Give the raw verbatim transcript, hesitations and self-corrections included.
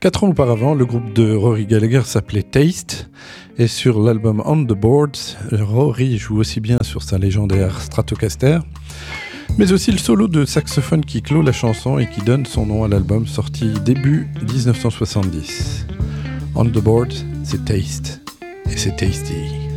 Quatre ans auparavant, le groupe de Rory Gallagher s'appelait Taste, et sur l'album On the Boards, Rory joue aussi bien sur sa légendaire Stratocaster, mais aussi le solo de saxophone qui clôt la chanson et qui donne son nom à l'album sorti début dix-neuf cent soixante-dix. On the Boards, c'est Taste, et c'est tasty.